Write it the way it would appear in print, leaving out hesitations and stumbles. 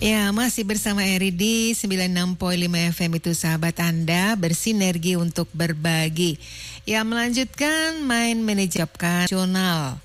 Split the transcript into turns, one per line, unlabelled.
Ya, masih bersama Eri di 96.5 FM itu sahabat Anda bersinergi untuk berbagi. Ya, melanjutkan main manajemen nasional.